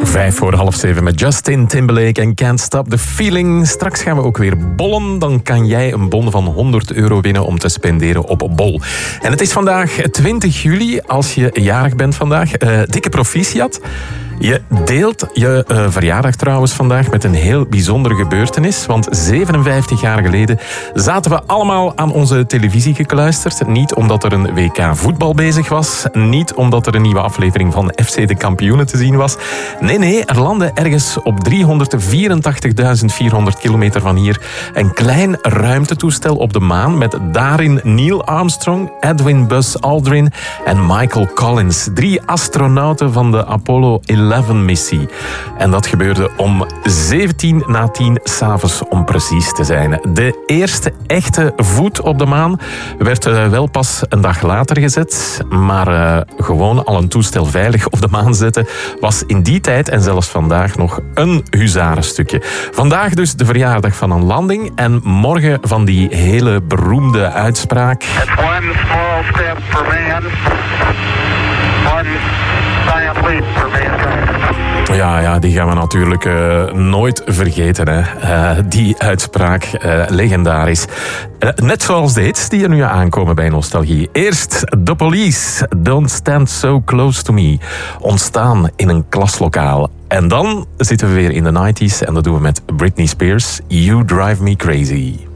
6:05 met Justin Timberlake en Can't Stop the Feeling. Straks gaan we ook weer bollen. Dan kan jij een bon van €100 winnen om te spenderen op bol. En het is vandaag 20 juli, als je jarig bent vandaag. Dikke proficiat. Je deelt je verjaardag trouwens vandaag met een heel bijzondere gebeurtenis. Want 57 jaar geleden zaten we allemaal aan onze televisie gekluisterd. Niet omdat er een WK voetbal bezig was. Niet omdat er een nieuwe aflevering van FC de Kampioenen te zien was. Nee, er landde ergens op 384.400 kilometer van hier een klein ruimtetoestel op de maan met daarin Neil Armstrong, Edwin Buzz Aldrin en Michael Collins. 3 astronauten van de Apollo 11-missie. En dat gebeurde om 7:10 s'avonds om precies te zijn. De eerste echte voet op de maan werd wel pas een dag later gezet, maar gewoon al een toestel veilig op de maan zetten was in die tijd en zelfs vandaag nog een huzarenstukje. Vandaag dus de verjaardag van een landing en morgen van die hele beroemde uitspraak. It's one small step for man, one giant leap for mankind. Ja, die gaan we natuurlijk nooit vergeten. Hè. Die uitspraak, legendarisch. Net zoals de hits die er nu aankomen bij Nostalgie. Eerst The Police, Don't Stand So Close To Me. Ontstaan in een klaslokaal. En dan zitten we weer in de 90s en dat doen we met Britney Spears, You Drive Me Crazy.